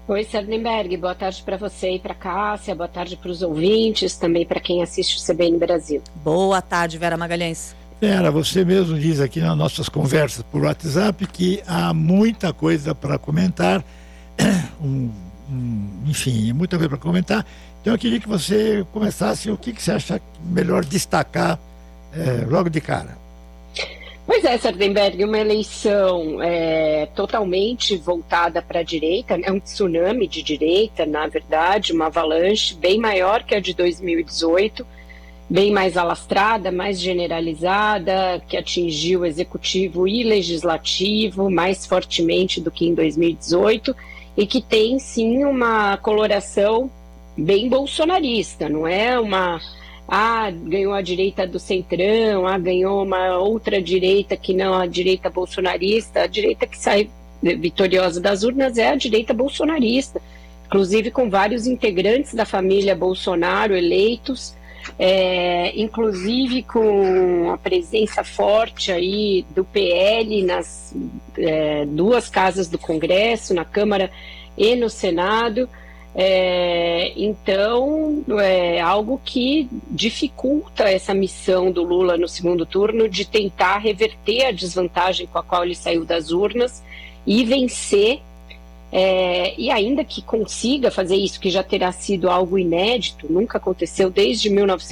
Oi, Sardenberg, boa tarde para você e para Cássia, boa tarde para os ouvintes, também para quem assiste o CBN Brasil. Boa tarde, Vera Magalhães. Vera, você mesmo diz aqui nas nossas conversas por WhatsApp que há muita coisa para comentar, enfim, muita coisa para comentar. Então eu queria que você começasse o que você acha melhor destacar logo de cara. Pois é, Sardenberg, uma eleição totalmente voltada para a direita, é um tsunami de direita, na verdade, uma avalanche bem maior que a de 2018, bem mais alastrada, mais generalizada, que atingiu o executivo e legislativo mais fortemente do que em 2018 e que tem, sim, uma coloração bem bolsonarista, não é uma... ganhou a direita do centrão, ganhou uma outra direita que não a direita bolsonarista. A direita que sai vitoriosa das urnas é a direita bolsonarista, inclusive com vários integrantes da família Bolsonaro eleitos, inclusive com a presença forte aí do PL nas duas casas do Congresso, na Câmara e no Senado. Então, é algo que dificulta essa missão do Lula no segundo turno de tentar reverter a desvantagem com a qual ele saiu das urnas e vencer, e ainda que consiga fazer isso, que já terá sido algo inédito, nunca aconteceu desde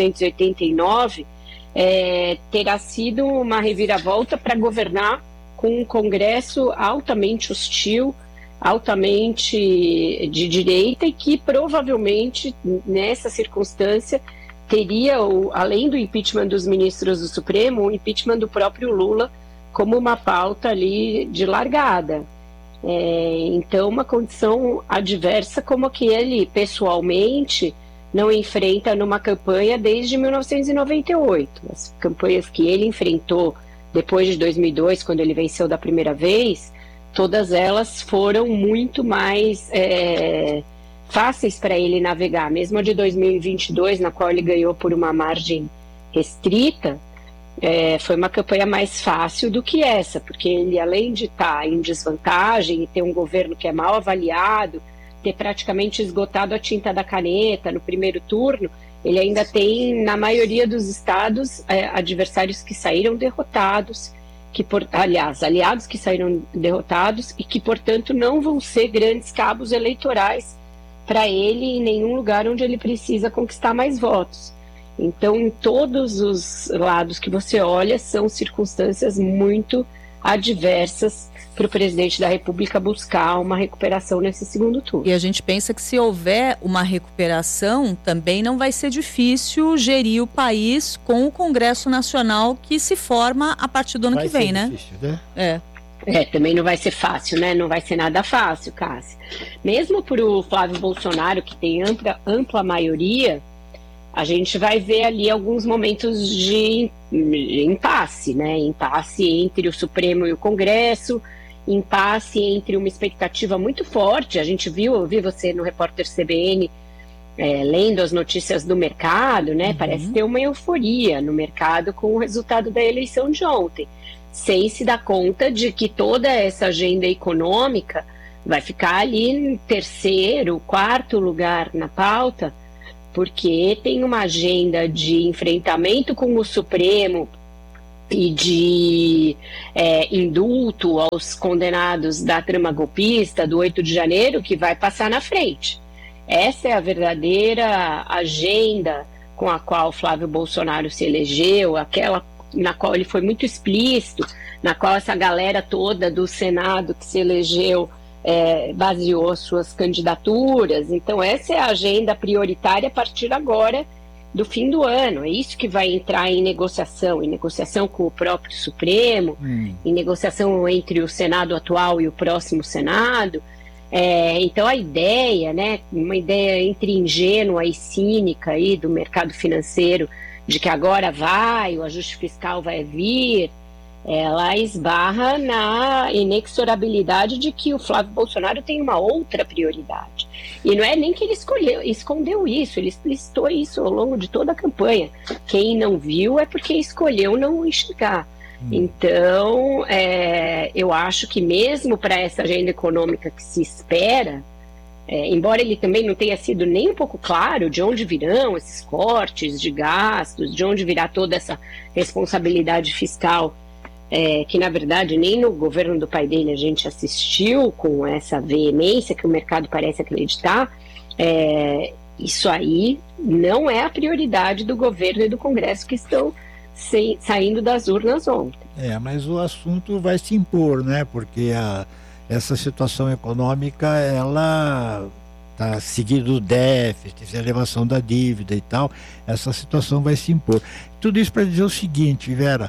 1989, terá sido uma reviravolta para governar com um Congresso altamente hostil, altamente de direita e que provavelmente nessa circunstância teria, além do impeachment dos ministros do Supremo, o impeachment do próprio Lula como uma pauta ali de largada. Então uma condição adversa como a que ele pessoalmente não enfrenta numa campanha desde 1998. As campanhas que ele enfrentou depois de 2002, quando ele venceu da primeira vez, todas elas foram muito mais fáceis para ele navegar. Mesmo a de 2022, na qual ele ganhou por uma margem restrita, foi uma campanha mais fácil do que essa, porque ele, além de estar em desvantagem e ter um governo que é mal avaliado, ter praticamente esgotado a tinta da caneta no primeiro turno, ele ainda tem, na maioria dos estados, adversários que saíram derrotados, aliados que saíram derrotados e que, portanto, não vão ser grandes cabos eleitorais para ele em nenhum lugar onde ele precisa conquistar mais votos. Então, em todos os lados que você olha, são circunstâncias muito adversas para o presidente da República buscar uma recuperação nesse segundo turno. E a gente pensa que se houver uma recuperação, também não vai ser difícil gerir o país com o Congresso Nacional que se forma a partir do ano que vem, né? Difícil, né? Também não vai ser fácil, né? Não vai ser nada fácil, Cássia. Mesmo para o Flávio Bolsonaro, que tem ampla maioria, a gente vai ver ali alguns momentos de impasse, né? Impasse entre o Supremo e o Congresso, impasse entre uma expectativa muito forte. A gente eu vi você no Repórter CBN lendo as notícias do mercado, né? Parece ter uma euforia no mercado com o resultado da eleição de ontem, sem se dar conta de que toda essa agenda econômica vai ficar ali em terceiro, quarto lugar na pauta, porque tem uma agenda de enfrentamento com o Supremo e de indulto aos condenados da trama golpista do 8 de janeiro que vai passar na frente. Essa é a verdadeira agenda com a qual Flávio Bolsonaro se elegeu, aquela na qual ele foi muito explícito, na qual essa galera toda do Senado que se elegeu baseou suas candidaturas. Então essa é a agenda prioritária a partir agora do fim do ano. É isso que vai entrar em negociação com o próprio Supremo, em negociação entre o Senado atual e o próximo Senado. Então a ideia, né, uma ideia entre ingênua e cínica aí do mercado financeiro, de que agora o ajuste fiscal vai vir, ela esbarra na inexorabilidade de que o Flávio Bolsonaro tem uma outra prioridade. E não é nem que ele escondeu isso, ele explicitou isso ao longo de toda a campanha. Quem não viu é porque escolheu não enxergar. Então, eu acho que mesmo para essa agenda econômica que se espera, embora ele também não tenha sido nem um pouco claro de onde virão esses cortes de gastos, de onde virá toda essa responsabilidade fiscal, que na verdade nem no governo do pai dele a gente assistiu com essa veemência que o mercado parece acreditar, isso aí não é a prioridade do governo e do Congresso que estão saindo das urnas ontem. Mas o assunto vai se impor, né? Porque essa situação econômica, ela está seguindo o déficit, a elevação da dívida e tal, essa situação vai se impor. Tudo isso para dizer o seguinte, Vera,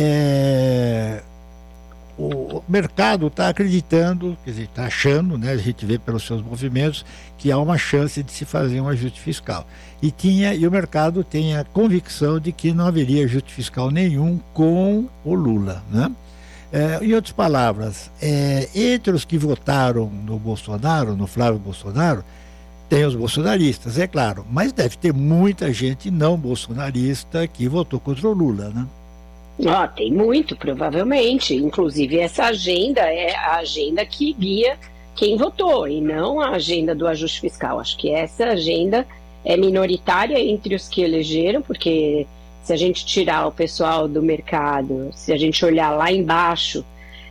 o mercado está acreditando, quer dizer, está achando, né, a gente vê pelos seus movimentos, que há uma chance de se fazer um ajuste fiscal. E o mercado tem a convicção de que não haveria ajuste fiscal nenhum com o Lula, né? Em outras palavras, entre os que votaram no Bolsonaro, no Flávio Bolsonaro, tem os bolsonaristas, é claro, mas deve ter muita gente não bolsonarista que votou contra o Lula, né? Tem muito, provavelmente. Inclusive, essa agenda é a agenda que guia quem votou e não a agenda do ajuste fiscal. Acho que essa agenda é minoritária entre os que elegeram, porque se a gente tirar o pessoal do mercado, se a gente olhar lá embaixo,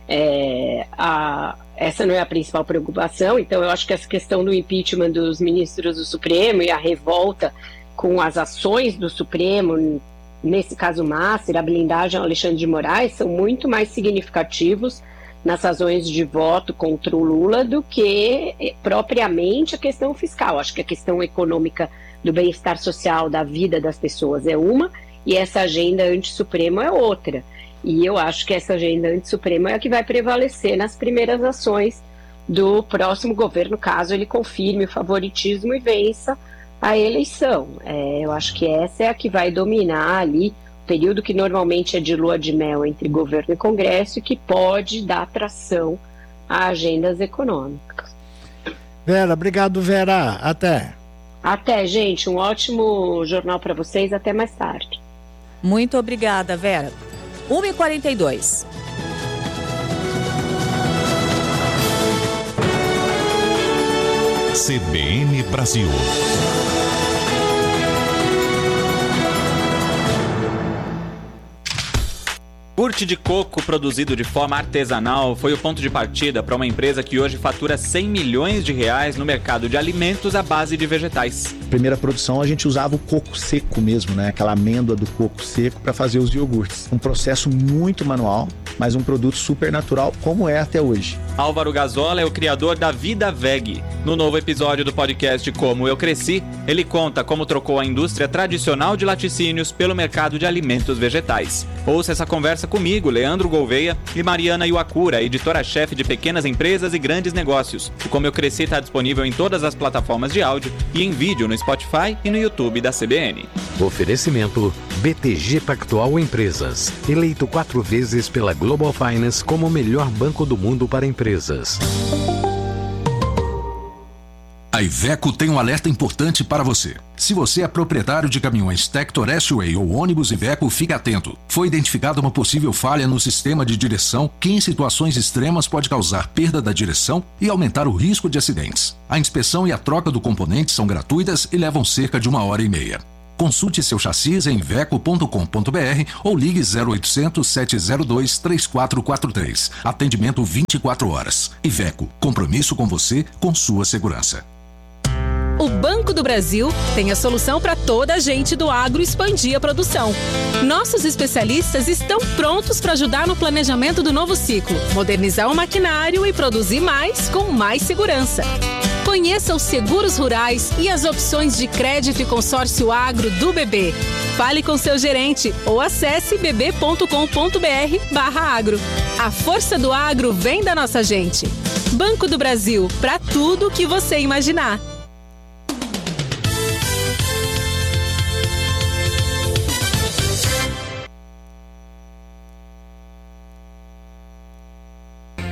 essa não é a principal preocupação. Então, eu acho que essa questão do impeachment dos ministros do Supremo e a revolta com as ações do Supremo, nesse caso Master, a blindagem ao Alexandre de Moraes, são muito mais significativos nas razões de voto contra o Lula do que propriamente a questão fiscal. Acho que a questão econômica do bem-estar social, da vida das pessoas é uma, e essa agenda anti-supremo é outra. E eu acho que essa agenda anti-supremo é a que vai prevalecer nas primeiras ações do próximo governo, caso ele confirme o favoritismo e vença a eleição. Eu acho que essa é a que vai dominar ali o período que normalmente é de lua de mel entre governo e Congresso e que pode dar tração a agendas econômicas. Vera, obrigado, Vera. Até. Até, gente. Um ótimo jornal para vocês. Até mais tarde. Muito obrigada, Vera. 1h42. CBN Brasil. Iogurte de coco produzido de forma artesanal foi o ponto de partida para uma empresa que hoje fatura 100 milhões de reais no mercado de alimentos à base de vegetais. Primeira produção a gente usava o coco seco mesmo, né? Aquela amêndoa do coco seco para fazer os iogurtes. Um processo muito manual, mas um produto super natural como é até hoje. Álvaro Gazola é o criador da Vida Veg. No novo episódio do podcast Como Eu Cresci, ele conta como trocou a indústria tradicional de laticínios pelo mercado de alimentos vegetais. Ouça essa conversa comigo, Leandro Gouveia, e Mariana Iwakura, editora-chefe de pequenas empresas e grandes negócios. O Como Eu Cresci está disponível em todas as plataformas de áudio e em vídeo no Spotify e no YouTube da CBN. Oferecimento BTG Pactual Empresas, eleito 4 vezes pela Global Finance como o melhor banco do mundo para empresas. A Iveco tem um alerta importante para você. Se você é proprietário de caminhões Tector S-Way ou ônibus Iveco, fique atento. Foi identificada uma possível falha no sistema de direção que em situações extremas pode causar perda da direção e aumentar o risco de acidentes. A inspeção e a troca do componente são gratuitas e levam cerca de 1h30. Consulte seu chassi em iveco.com.br ou ligue 0800 702 3443. Atendimento 24 horas. Iveco, compromisso com você, com sua segurança. O Banco do Brasil tem a solução para toda a gente do agro expandir a produção. Nossos especialistas estão prontos para ajudar no planejamento do novo ciclo, modernizar o maquinário e produzir mais com mais segurança. Conheça os seguros rurais e as opções de crédito e consórcio agro do BB. Fale com seu gerente ou acesse bb.com.br/agro. A força do agro vem da nossa gente. Banco do Brasil, para tudo que você imaginar.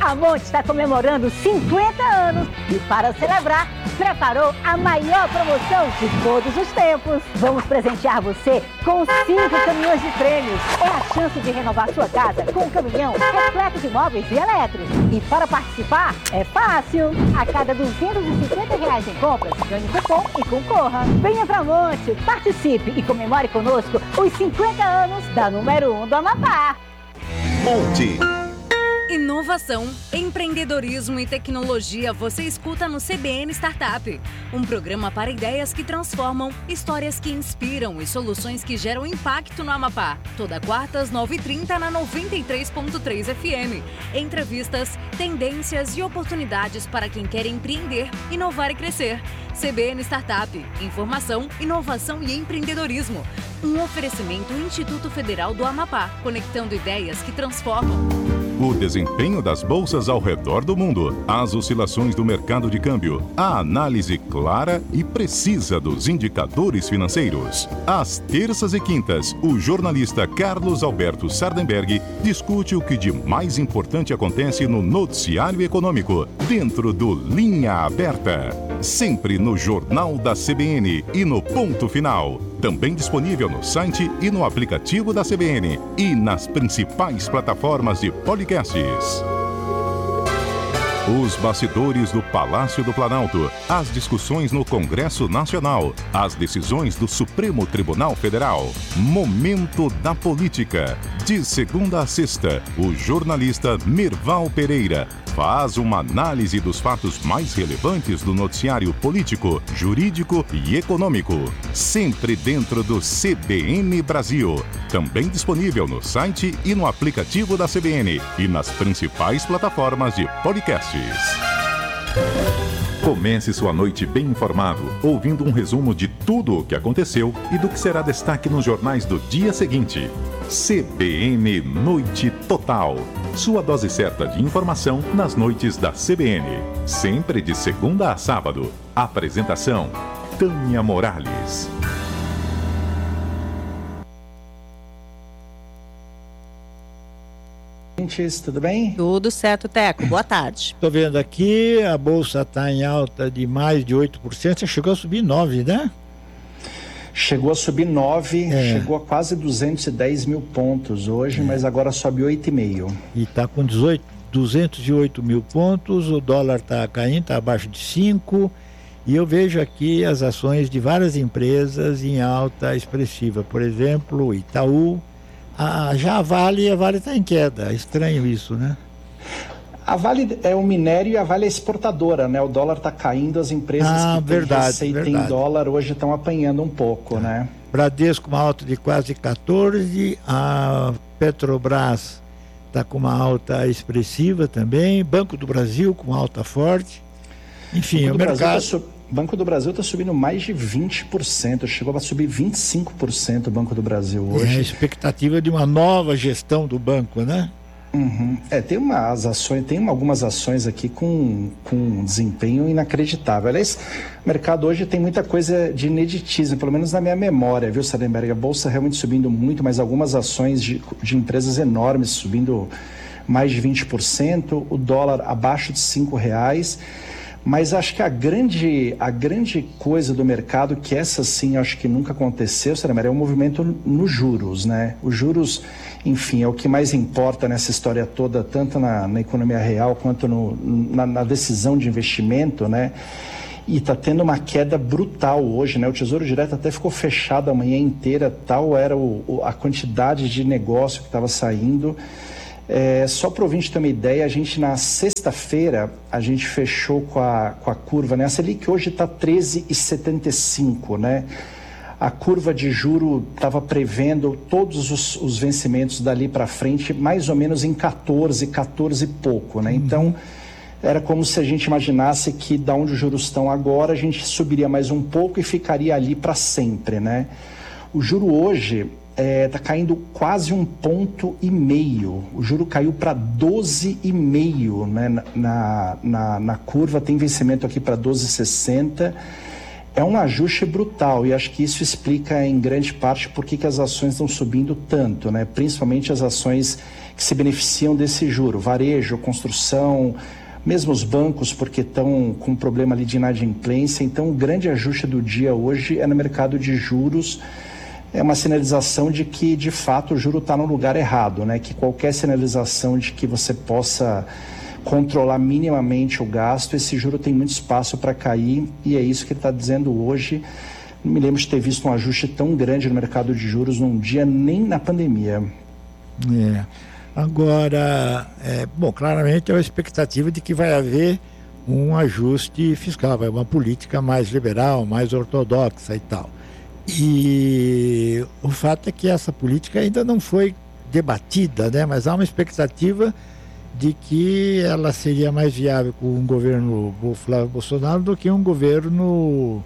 A Monte está comemorando 50 anos e, para celebrar, preparou a maior promoção de todos os tempos. Vamos presentear você com 5 caminhões de prêmios. É a chance de renovar sua casa com um caminhão repleto de móveis e elétricos. E para participar, é fácil. A cada R$250 em compras, ganhe cupom e concorra. Venha pra Monte, participe e comemore conosco os 50 anos da número 1 do Amapá. Monte. Inovação, empreendedorismo e tecnologia você escuta no CBN Startup. Um programa para ideias que transformam, histórias que inspiram e soluções que geram impacto no Amapá. Toda quarta às 9h30 na 93.3 FM. Entrevistas, tendências e oportunidades para quem quer empreender, inovar e crescer. CBN Startup, informação, inovação e empreendedorismo. Um oferecimento Instituto Federal do Amapá, conectando ideias que transformam. O desempenho das bolsas ao redor do mundo, as oscilações do mercado de câmbio, a análise clara e precisa dos indicadores financeiros. Às terças e quintas, o jornalista Carlos Alberto Sardenberg discute o que de mais importante acontece no noticiário econômico, dentro do Linha Aberta. Sempre no Jornal da CBN e no Ponto Final. Também disponível no site e no aplicativo da CBN e nas principais plataformas de podcasts. Os bastidores do Palácio do Planalto, as discussões no Congresso Nacional, as decisões do Supremo Tribunal Federal. Momento da Política. De segunda a sexta, o jornalista Merval Pereira faz uma análise dos fatos mais relevantes do noticiário político, jurídico e econômico. Sempre dentro do CBN Brasil. Também disponível no site e no aplicativo da CBN e nas principais plataformas de podcasts. Comece sua noite bem informado, ouvindo um resumo de tudo o que aconteceu e do que será destaque nos jornais do dia seguinte. CBN Noite Total. Sua dose certa de informação nas noites da CBN. Sempre de segunda a sábado. Apresentação: Tânia Morales. Tudo bem? Tudo certo, Teco. Boa tarde. Estou vendo aqui, a Bolsa está em alta de mais de 8%. Você chegou a subir 9%, né? Chegou a subir 9%, chegou a quase 210 mil pontos hoje, mas agora sobe 8,5%. E está com 208 mil pontos, o dólar está caindo, está abaixo de 5%. E eu vejo aqui as ações de várias empresas em alta expressiva. Por exemplo, Itaú. Já a Vale está em queda. É estranho isso, né? A Vale é o minério e a Vale é exportadora, né? O dólar está caindo, as empresas que têm receita em dólar hoje estão apanhando um pouco, né? Bradesco uma alta de quase 14%, a Petrobras está com uma alta expressiva também, Banco do Brasil com alta forte. Enfim, o mercado... Banco do Brasil está subindo mais de 20%, chegou a subir 25% o Banco do Brasil hoje. É a expectativa de uma nova gestão do banco, né? Uhum. Tem algumas ações aqui com desempenho inacreditável. Aliás, o mercado hoje tem muita coisa de ineditismo, pelo menos na minha memória, viu, Sardenberg? A Bolsa realmente subindo muito, mas algumas ações de empresas enormes subindo mais de 20%, o dólar abaixo de R$5. Mas acho que a grande coisa do mercado, que essa sim acho que nunca aconteceu, Sardenberg, é o movimento nos juros, né? Os juros, enfim, é o que mais importa nessa história toda, tanto na economia real quanto na decisão de investimento, né? E está tendo uma queda brutal hoje, né? O Tesouro Direto até ficou fechado a manhã inteira, tal era a quantidade de negócio que estava saindo. Só para o ouvinte ter uma ideia, a gente na sexta-feira, a gente fechou com a curva, né? A Selic hoje está 13,75, né? A curva de juro estava prevendo todos os vencimentos dali para frente, mais ou menos em 14 e pouco, né? Então, era como se a gente imaginasse que da onde os juros estão agora, a gente subiria mais um pouco e ficaria ali para sempre, né? O juro hoje... está caindo quase 1,5 ponto. O juro caiu para 12,5, né? Na curva tem vencimento aqui para 12,60 é um ajuste brutal, e acho que isso explica em grande parte por que as ações estão subindo tanto, né? Principalmente as ações que se beneficiam desse juro, varejo, construção, mesmo os bancos, porque estão com um problema ali de inadimplência. Então o grande ajuste do dia hoje é no mercado de juros. É uma sinalização de que, de fato, o juro está no lugar errado, né? Que qualquer sinalização de que você possa controlar minimamente o gasto, esse juro tem muito espaço para cair, e é isso que ele está dizendo hoje. Não me lembro de ter visto um ajuste tão grande no mercado de juros num dia, nem na pandemia. Agora, bom, claramente é uma expectativa de que vai haver um ajuste fiscal, vai uma política mais liberal, mais ortodoxa e tal. E o fato é que essa política ainda não foi debatida, né? Mas há uma expectativa de que ela seria mais viável com um governo Flávio Bolsonaro do que um governo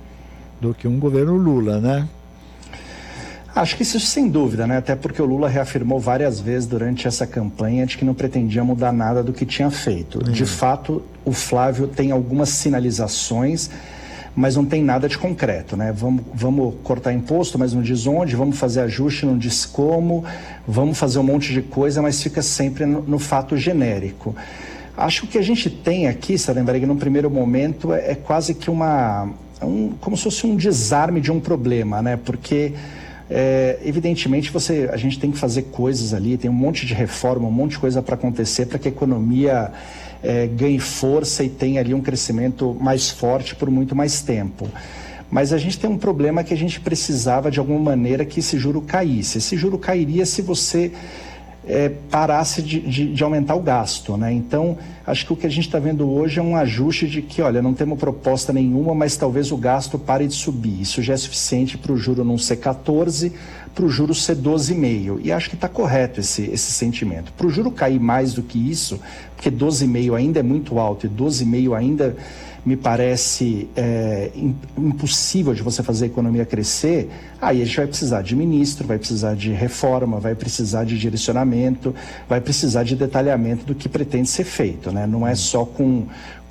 Lula, né? Acho que isso sem dúvida, né? Até porque o Lula reafirmou várias vezes durante essa campanha de que não pretendia mudar nada do que tinha feito. De fato, o Flávio tem algumas sinalizações, mas não tem nada de concreto, né? Vamos cortar imposto, mas não diz onde, vamos fazer ajuste, não diz como, vamos fazer um monte de coisa, mas fica sempre no fato genérico. Acho que o que a gente tem aqui, Sarenberg, num primeiro momento, é quase que como se fosse um desarme de um problema, né? Porque, evidentemente, a gente tem que fazer coisas ali, tem um monte de reforma, um monte de coisa para acontecer para que a economia ganhe força e tenha ali um crescimento mais forte por muito mais tempo. Mas a gente tem um problema que a gente precisava de alguma maneira que esse juro caísse. Esse juro cairia se você parasse de aumentar o gasto, né? Então, acho que o que a gente está vendo hoje é um ajuste de que, olha, não temos proposta nenhuma, mas talvez o gasto pare de subir. Isso já é suficiente para o juro não ser 14, para o juro ser 12,5. E acho que está correto esse sentimento. Para o juro cair mais do que isso, porque 12,5 ainda é muito alto e 12,5 ainda me parece impossível de você fazer a economia crescer, aí a gente vai precisar de ministro, vai precisar de reforma, vai precisar de direcionamento, vai precisar de detalhamento do que pretende ser feito, né? Não é só com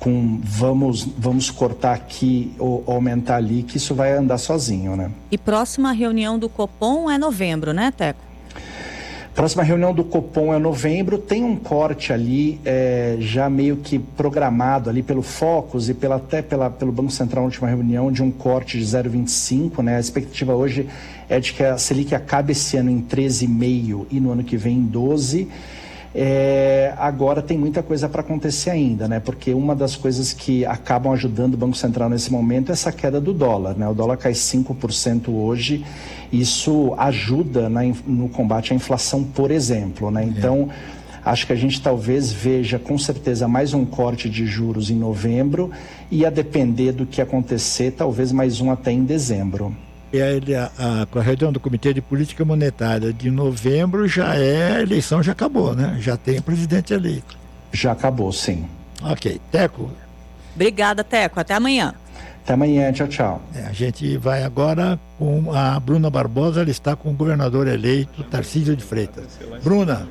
vamos cortar aqui ou aumentar ali que isso vai andar sozinho, né? E próxima reunião do Copom é novembro, né, Teco? Próxima reunião do Copom é novembro, tem um corte ali já meio que programado ali pelo Focus e pelo Banco Central na última reunião de um corte de 0,25, né? A expectativa hoje é de que a Selic acabe esse ano em 13,5 e no ano que vem em 12. Agora tem muita coisa para acontecer ainda, né? Porque uma das coisas que acabam ajudando o Banco Central nesse momento é essa queda do dólar, né? O dólar cai 5% hoje, isso ajuda no combate à inflação, por exemplo, né? Então, acho que a gente talvez veja com certeza mais um corte de juros em novembro e, a depender do que acontecer, talvez mais um até em dezembro. E a reunião do Comitê de Política Monetária de novembro a eleição já acabou, né? Já tem presidente eleito. Já acabou, sim. Ok. Teco. Obrigada, Teco. Até amanhã. Até amanhã. Tchau, tchau. A gente vai agora com a Bruna Barbosa, ela está com o governador eleito, Tarcísio de Freitas. Bruna.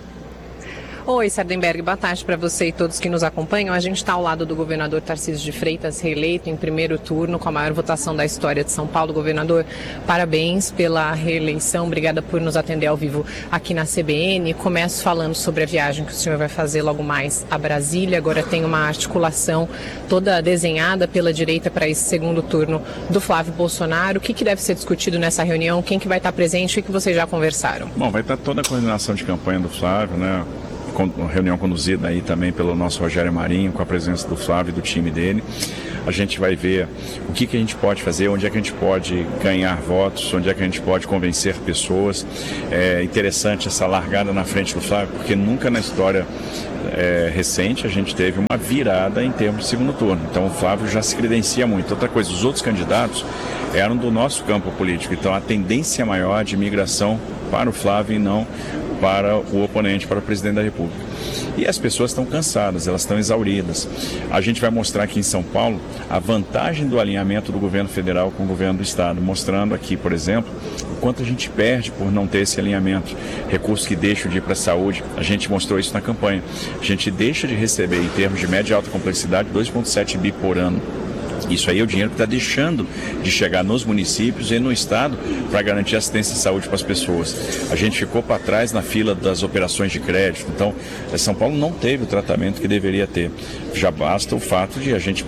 Oi, Sardenberg, boa tarde para você e todos que nos acompanham. A gente está ao lado do governador Tarcísio de Freitas, reeleito em primeiro turno com a maior votação da história de São Paulo. Governador, parabéns pela reeleição, obrigada por nos atender ao vivo aqui na CBN. Começo falando sobre a viagem que o senhor vai fazer logo mais a Brasília. Agora tem uma articulação toda desenhada pela direita para esse segundo turno do Flávio Bolsonaro. O que deve ser discutido nessa reunião? Quem que vai estar presente? O que vocês já conversaram? Bom, vai estar toda a coordenação de campanha do Flávio, né? Reunião conduzida aí também pelo nosso Rogério Marinho, com a presença do Flávio e do time dele. A gente vai ver o que a gente pode fazer, onde é que a gente pode ganhar votos, onde é que a gente pode convencer pessoas. É interessante essa largada na frente do Flávio, porque nunca na história recente a gente teve uma virada em termos de segundo turno. Então o Flávio já se credencia muito. Outra coisa, os outros candidatos eram do nosso campo político, então a tendência maior de migração para o Flávio e não para o oponente, para o presidente da República. E as pessoas estão cansadas, elas estão exauridas. A gente vai mostrar aqui em São Paulo a vantagem do alinhamento do governo federal com o governo do estado, mostrando aqui, por exemplo, o quanto a gente perde por não ter esse alinhamento. Recursos que deixam de ir para a saúde, a gente mostrou isso na campanha. A gente deixa de receber, em termos de média e alta complexidade, 2,7 bi por ano. Isso aí é o dinheiro que está deixando de chegar nos municípios e no estado para garantir assistência de saúde para as pessoas. A gente ficou para trás na fila das operações de crédito, então São Paulo não teve o tratamento que deveria ter. Já basta o fato de a gente,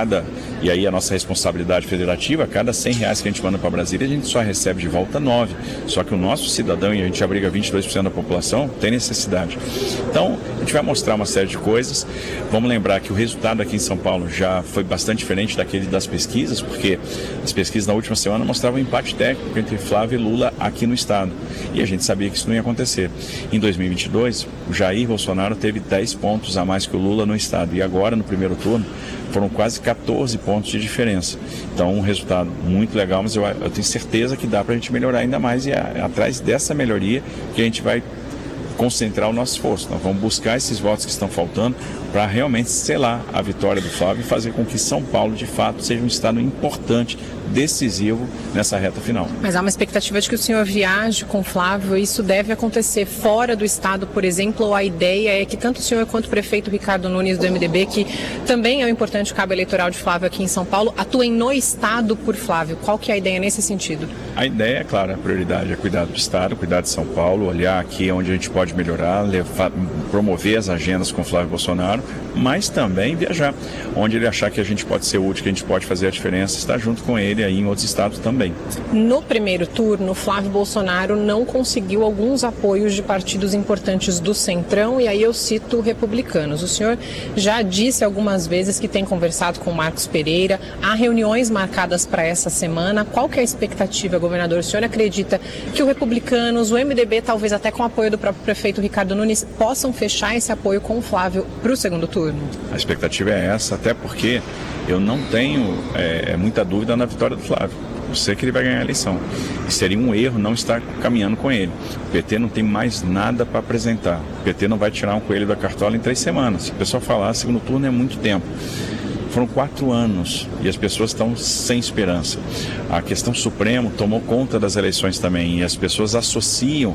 e aí a nossa responsabilidade federativa, a cada R$100 que a gente manda para Brasília, a gente só recebe de volta 9. Só que o nosso cidadão, e a gente abriga 22% da população, tem necessidade. Então, a gente vai mostrar uma série de coisas. Vamos lembrar que o resultado aqui em São Paulo já foi bastante diferente daquele das pesquisas, porque as pesquisas na última semana mostravam um empate técnico entre Flávio e Lula aqui no estado. E a gente sabia que isso não ia acontecer. Em 2022, o Jair Bolsonaro teve 10 pontos a mais que o Lula no estado. E agora, no primeiro turno, foram quase 14 pontos de diferença. Então, um resultado muito legal, mas eu tenho certeza que dá para a gente melhorar ainda mais, e é atrás dessa melhoria que a gente vai concentrar o nosso esforço. Nós vamos buscar esses votos que estão faltando para realmente selar a vitória do Flávio e fazer com que São Paulo, de fato, seja um estado importante, decisivo nessa reta final. Mas há uma expectativa de que o senhor viaje com o Flávio. Isso deve acontecer fora do estado, por exemplo, ou a ideia é que tanto o senhor quanto o prefeito Ricardo Nunes do MDB, que também é um importante cabo eleitoral de Flávio aqui em São Paulo, atuem no estado por Flávio. Qual que é a ideia nesse sentido? A ideia, é claro, a prioridade é cuidar do estado, cuidar de São Paulo, olhar aqui onde a gente pode melhorar, promover as agendas com Flávio Bolsonaro, mas também viajar, onde ele achar que a gente pode ser útil, que a gente pode fazer a diferença, estar junto com ele aí em outros estados também. No primeiro turno, Flávio Bolsonaro não conseguiu alguns apoios de partidos importantes do Centrão, e aí eu cito republicanos. O senhor já disse algumas vezes que tem conversado com o Marcos Pereira, há reuniões marcadas para essa semana. Qual que é a expectativa, governador? O senhor acredita que o republicanos, o MDB, talvez até com o apoio do próprio prefeito Ricardo Nunes, possam fechar esse apoio com o Flávio para o segundo turno? A expectativa é essa, até porque eu não tenho muita dúvida na vitória do Flávio. Eu sei que ele vai ganhar a eleição. E seria um erro não estar caminhando com ele. O PT não tem mais nada para apresentar. O PT não vai tirar um coelho da cartola em 3 semanas. Se o pessoal falar, segundo turno é muito tempo. Foram 4 anos e as pessoas estão sem esperança. A questão Supremo tomou conta das eleições também, e as pessoas associam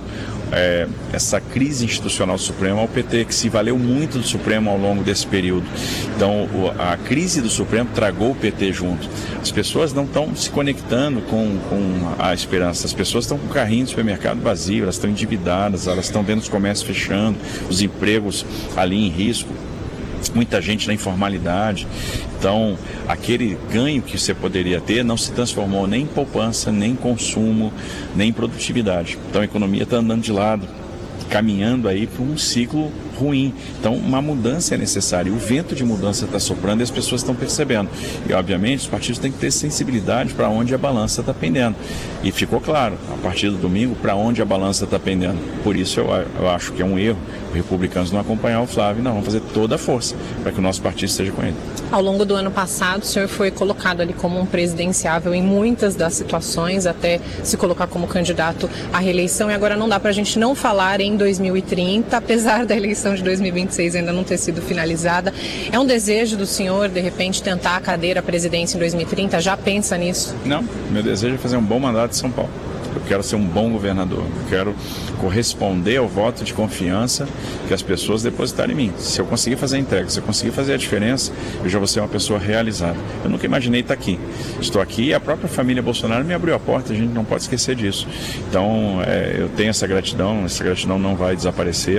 essa crise institucional do Supremo ao PT, que se valeu muito do Supremo ao longo desse período. Então, a crise do Supremo tragou o PT junto. As pessoas não estão se conectando com a esperança. As pessoas estão com o carrinho do supermercado vazio, elas estão endividadas, elas estão vendo os comércios fechando, os empregos ali em risco. Muita gente na informalidade. Então, aquele ganho que você poderia ter não se transformou nem em poupança, nem em consumo, nem em produtividade. Então, a economia está andando de lado, caminhando aí para um ciclo ruim. Então, uma mudança é necessária. O vento de mudança está soprando e as pessoas estão percebendo. E, obviamente, os partidos têm que ter sensibilidade para onde a balança está pendendo. E ficou claro, a partir do domingo, para onde a balança está pendendo. Por isso, eu acho que é um erro os republicanos não acompanhar o Flávio. Não, vamos fazer toda a força para que o nosso partido esteja com ele. Ao longo do ano passado, o senhor foi colocado ali como um presidenciável em muitas das situações, até se colocar como candidato à reeleição. E agora não dá para a gente não falar em 2030, apesar da eleição de 2026 ainda não ter sido finalizada. É um desejo do senhor, de repente, tentar a cadeira à presidência em 2030? Já pensa nisso? Não, meu desejo é fazer um bom mandato em São Paulo. Eu quero ser um bom governador, eu quero corresponder ao voto de confiança que as pessoas depositaram em mim. Se eu conseguir fazer a entrega, se eu conseguir fazer a diferença, eu já vou ser uma pessoa realizada. Eu nunca imaginei estar aqui. Estou aqui e a própria família Bolsonaro me abriu a porta, a gente não pode esquecer disso. Então, eu tenho essa gratidão não vai desaparecer.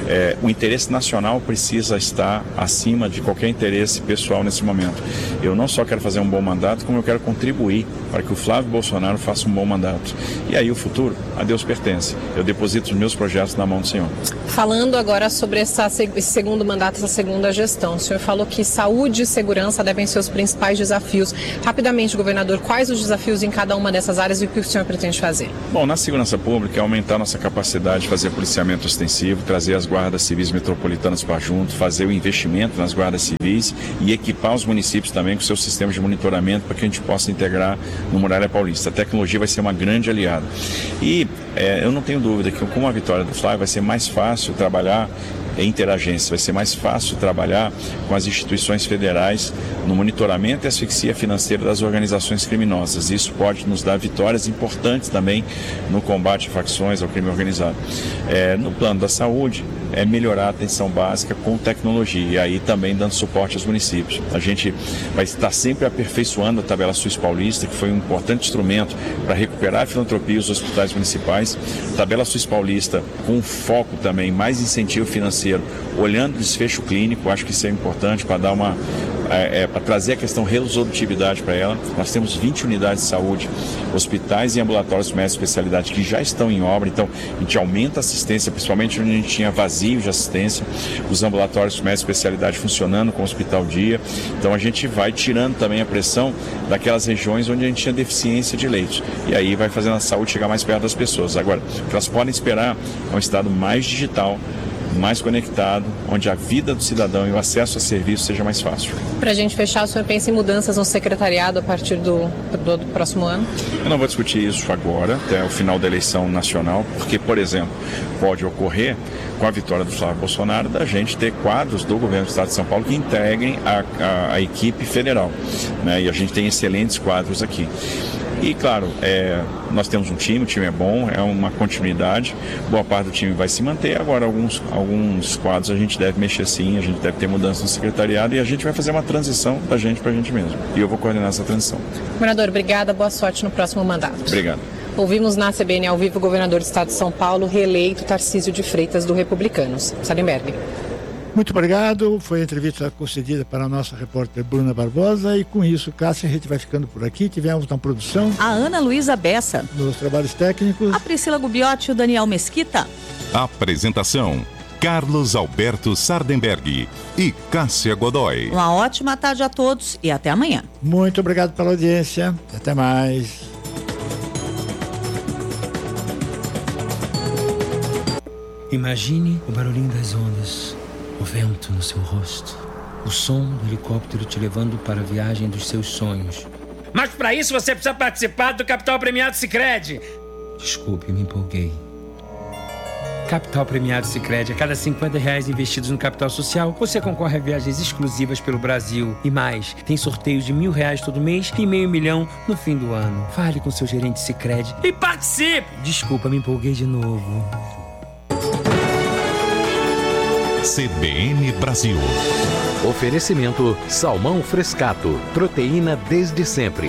O interesse nacional precisa estar acima de qualquer interesse pessoal nesse momento. Eu não só quero fazer um bom mandato, como eu quero contribuir para que o Flávio Bolsonaro faça um bom mandato. E aí o futuro, a Deus pertence. Eu deposito os meus projetos na mão do Senhor. Falando agora sobre esse segundo mandato, essa segunda gestão, o senhor falou que saúde e segurança devem ser os principais desafios. Rapidamente, governador, quais os desafios em cada uma dessas áreas e o que o senhor pretende fazer? Bom, na segurança pública é aumentar nossa capacidade de fazer policiamento ostensivo, trazer as guardas civis metropolitanas para junto, fazer o investimento nas guardas civis e equipar os municípios também com seus sistemas de monitoramento para que a gente possa integrar no Muralha Paulista. A tecnologia vai ser uma grande aliada. E eu não tenho dúvida que com a vitória do Flávio vai ser mais fácil trabalhar em interagência, vai ser mais fácil trabalhar com as instituições federais no monitoramento e asfixia financeira das organizações criminosas. Isso pode nos dar vitórias importantes também no combate a facções, ao crime organizado. No plano da saúde, é melhorar a atenção básica com tecnologia e aí também dando suporte aos municípios. A gente vai estar sempre aperfeiçoando a tabela SUS paulista, que foi um importante instrumento para recuperar a filantropia dos hospitais municipais. Tabela SUS paulista com foco também, mais incentivo financeiro, olhando o desfecho clínico, acho que isso é importante para dar para trazer a questão resolutividade para ela. Nós temos 20 unidades de saúde, hospitais e ambulatórios de média especialidade que já estão em obra, então a gente aumenta a assistência, principalmente onde a gente tinha vazio de assistência, os ambulatórios de média especialidade funcionando com o hospital dia, então a gente vai tirando também a pressão daquelas regiões onde a gente tinha deficiência de leitos, e aí vai fazendo a saúde chegar mais perto das pessoas. Agora, o que elas podem esperar é um estado mais digital, mais conectado, onde a vida do cidadão e o acesso a serviços seja mais fácil. Para a gente fechar, o senhor pensa em mudanças no secretariado a partir do próximo ano? Eu não vou discutir isso agora, até o final da eleição nacional, porque, por exemplo, pode ocorrer, com a vitória do Flávio Bolsonaro, da gente ter quadros do governo do Estado de São Paulo que integrem a equipe federal, né? E a gente tem excelentes quadros aqui. E, claro, nós temos um time, o time é bom, é uma continuidade, boa parte do time vai se manter, agora alguns quadros a gente deve mexer sim, a gente deve ter mudança no secretariado e a gente vai fazer uma transição da gente para a gente mesmo. E eu vou coordenar essa transição. Governador, obrigada, boa sorte no próximo mandato. Obrigado. Ouvimos na CBN ao vivo o governador do Estado de São Paulo, reeleito Tarcísio de Freitas, do Republicanos. Sardenberg. Muito obrigado. Foi a entrevista concedida para a nossa repórter Bruna Barbosa. E com isso, Cássia, a gente vai ficando por aqui. Tivemos na produção a Ana Luísa Bessa, nos trabalhos técnicos, a Priscila Gubiotti e o Daniel Mesquita. Apresentação: Carlos Alberto Sardenberg e Cássia Godoy. Uma ótima tarde a todos e até amanhã. Muito obrigado pela audiência. Até mais. Imagine o barulhinho das ondas, o vento no seu rosto, o som do helicóptero te levando para a viagem dos seus sonhos. Mas para isso você precisa participar do Capital Premiado Sicredi. Desculpe, me empolguei. Capital Premiado Sicredi. A cada R$50 investidos no capital social, você concorre a viagens exclusivas pelo Brasil. E mais, tem sorteios de R$1.000 todo mês e R$500 mil no fim do ano. Fale com seu gerente Sicredi e participe! Desculpa, me empolguei de novo. CBN Brasil. Oferecimento Salmão Frescato, proteína desde sempre.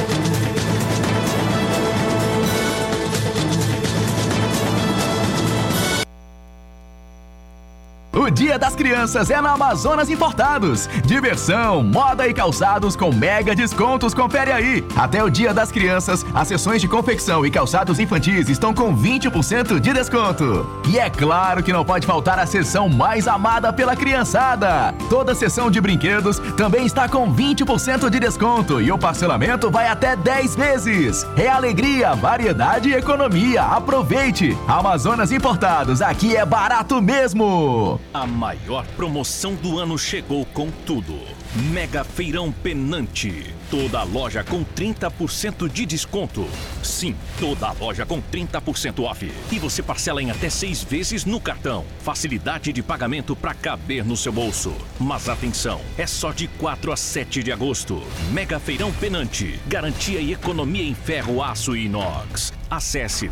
O Dia das Crianças é na Amazonas Importados. Diversão, moda e calçados com mega descontos. Confere aí. Até o Dia das Crianças, as seções de confecção e calçados infantis estão com 20% de desconto. E é claro que não pode faltar a seção mais amada pela criançada. Toda seção de brinquedos também está com 20% de desconto e o parcelamento vai até 10 vezes. É alegria, variedade e economia. Aproveite. Amazonas Importados, aqui é barato mesmo. A maior promoção do ano chegou com tudo. Mega Feirão Penante. Toda a loja com 30% de desconto. Sim, toda a loja com 30% off. E você parcela em até 6 vezes no cartão. Facilidade de pagamento para caber no seu bolso. Mas atenção, é só de 4 a 7 de agosto. Mega Feirão Penante. Garantia e economia em ferro, aço e inox. Acesse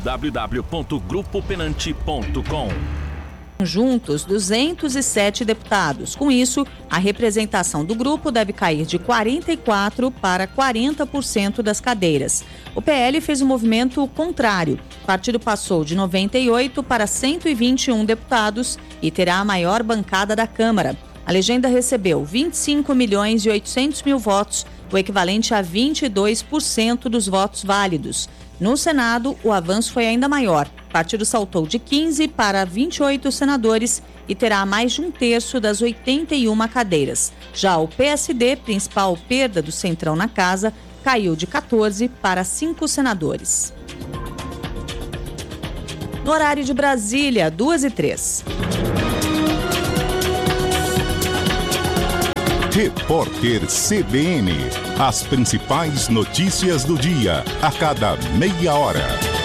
www.grupopenante.com. Juntos, 207 deputados. Com isso, a representação do grupo deve cair de 44% para 40% das cadeiras. O PL fez um movimento contrário. O partido passou de 98 para 121 deputados e terá a maior bancada da Câmara. A legenda recebeu 25.800.000 votos, o equivalente a 22% dos votos válidos. No Senado, o avanço foi ainda maior. O partido saltou de 15 para 28 senadores e terá mais de 1/3 das 81 cadeiras. Já o PSD, principal perda do Centrão na casa, caiu de 14 para 5 senadores. No horário de Brasília, 2h03. Repórter CBN. As principais notícias do dia, a cada meia hora.